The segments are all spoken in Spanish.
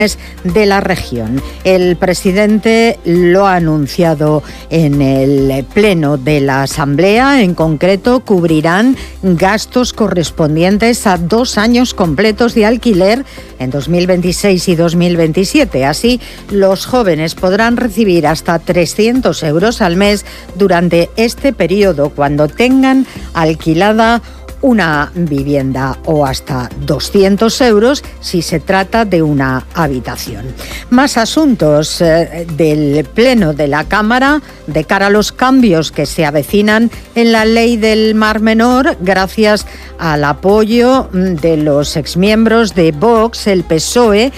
de la región. El presidente lo ha anunciado en el pleno de la Asamblea. En concreto, cubrirán gastos correspondientes a 2 años completos de alquiler en 2026 y 2027. Así, los jóvenes podrán recibir hasta 300 euros al mes durante este periodo cuando tengan alquilada una vivienda, o hasta 200 euros si se trata de una habitación. Más asuntos del Pleno de la Cámara de cara a los cambios que se avecinan en la ley del Mar Menor. Gracias al apoyo de los exmiembros de Vox, el PSOE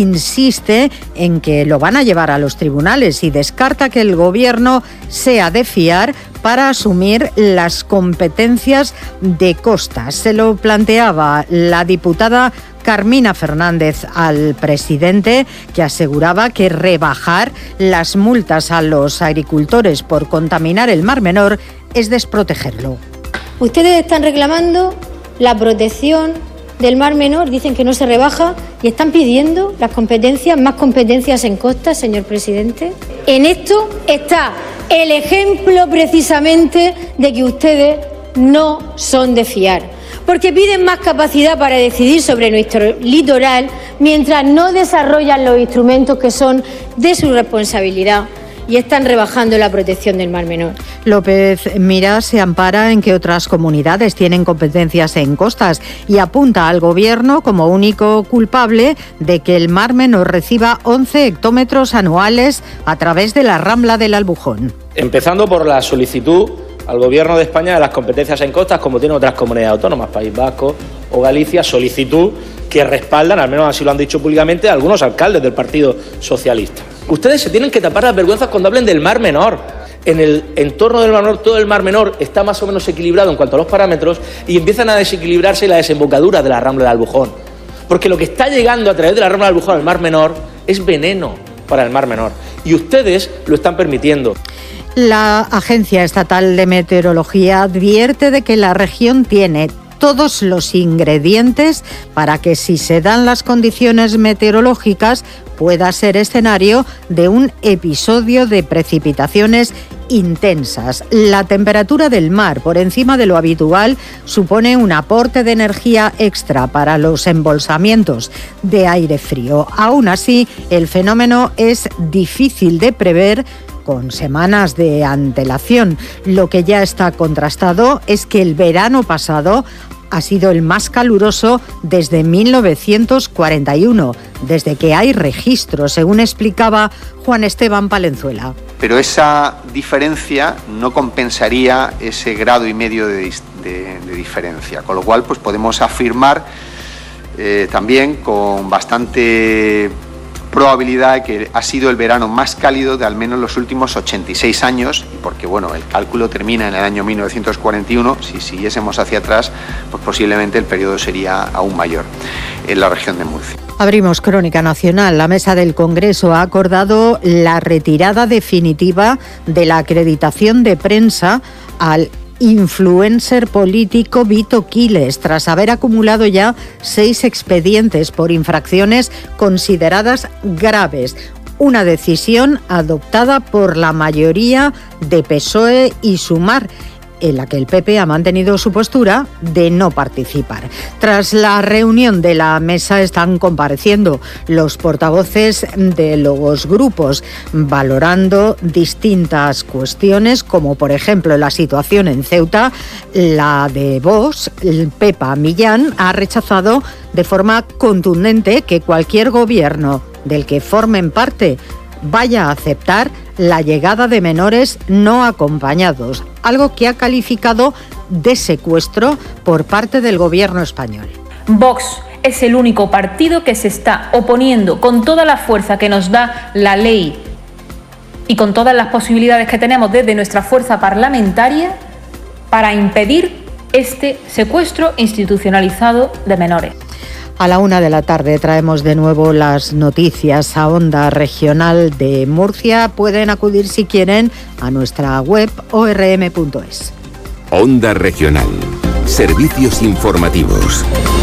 insiste en que lo van a llevar a los tribunales y descarta que el Gobierno sea de fiar para asumir las competencias de costas. Se lo planteaba la diputada Carmina Fernández al presidente, que aseguraba que rebajar las multas a los agricultores por contaminar el Mar Menor es desprotegerlo. Ustedes están reclamando la protección del Mar Menor, dicen que no se rebaja y están pidiendo las competencias, más competencias en costas, señor presidente. En esto está el ejemplo precisamente de que ustedes no son de fiar, porque piden más capacidad para decidir sobre nuestro litoral mientras no desarrollan los instrumentos que son de su responsabilidad y están rebajando la protección del Mar Menor. López Miras se ampara en que otras comunidades tienen competencias en costas y apunta al Gobierno como único culpable de que el Mar Menor reciba 11 hectómetros anuales a través de la Rambla del Albujón. Empezando por la solicitud al Gobierno de España de las competencias en costas, como tienen otras comunidades autónomas, País Vasco o Galicia, solicitud que respaldan, al menos así lo han dicho públicamente, algunos alcaldes del Partido Socialista. Ustedes se tienen que tapar las vergüenzas cuando hablen del Mar Menor. En el entorno del Mar Menor, todo el Mar Menor está más o menos equilibrado en cuanto a los parámetros y empiezan a desequilibrarse la desembocadura de la Rambla del Albujón. Porque lo que está llegando a través de la Rambla del Albujón al Mar Menor es veneno para el Mar Menor. Y ustedes lo están permitiendo. La Agencia Estatal de Meteorología advierte de que la región tiene todos los ingredientes para que, si se dan las condiciones meteorológicas, pueda ser escenario de un episodio de precipitaciones intensas. La temperatura del mar por encima de lo habitual supone un aporte de energía extra para los embolsamientos de aire frío. Aún así, el fenómeno es difícil de prever con semanas de antelación. Lo que ya está contrastado es que el verano pasado ha sido el más caluroso desde 1941, desde que hay registros, según explicaba Juan Esteban Palenzuela. Pero esa diferencia no compensaría ese 1,5 grados de diferencia, con lo cual pues podemos afirmar también con bastante probabilidad que ha sido el verano más cálido de al menos los últimos 86 años, porque bueno, el cálculo termina en el año 1941, si siguiésemos hacia atrás, pues posiblemente el periodo sería aún mayor en la región de Murcia. Abrimos Crónica Nacional. La Mesa del Congreso ha acordado la retirada definitiva de la acreditación de prensa al influencer político Vito Quiles, tras haber acumulado ya 6 expedientes por infracciones consideradas graves. Una decisión adoptada por la mayoría de PSOE y Sumar, en la que el PP ha mantenido su postura de no participar. Tras la reunión de la mesa están compareciendo los portavoces de los grupos, valorando distintas cuestiones, como por ejemplo la situación en Ceuta. La de Vox, Pepa Millán, ha rechazado de forma contundente que cualquier gobierno del que formen parte vaya a aceptar la llegada de menores no acompañados, algo que ha calificado de secuestro por parte del gobierno español. Vox es el único partido que se está oponiendo con toda la fuerza que nos da la ley y con todas las posibilidades que tenemos desde nuestra fuerza parlamentaria para impedir este secuestro institucionalizado de menores. A la 1:00 p.m. traemos de nuevo las noticias a Onda Regional de Murcia. Pueden acudir si quieren a nuestra web orm.es. Onda Regional. Servicios informativos.